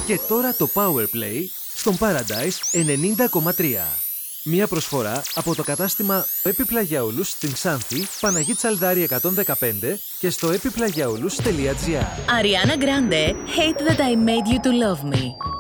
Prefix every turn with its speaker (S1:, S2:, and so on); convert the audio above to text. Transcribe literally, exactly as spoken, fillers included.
S1: Και τώρα το Powerplay στον Paradise ενενήντα κόμμα τρία. Μία προσφορά από το κατάστημα Επιπλαγιαούλους στην Ξάνθη, Παναγή Τσαλδάρη εκατόν δεκαπέντε και στο επιπλαγιαούλους τελεία τζι άρ.
S2: Ariana Grande, Hate That I Made You To Love Me.